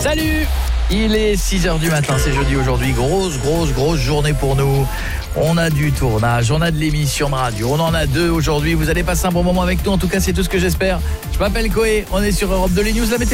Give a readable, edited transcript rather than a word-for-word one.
Salut! Il est 6h du matin, c'est jeudi aujourd'hui, grosse journée pour nous. On a du tournage, on a de l'émission de radio, on en a 2 aujourd'hui. Vous allez passer un bon moment avec nous, en tout cas c'est tout ce que j'espère. Je m'appelle Koé, on est sur Europe 2, les news, la météo.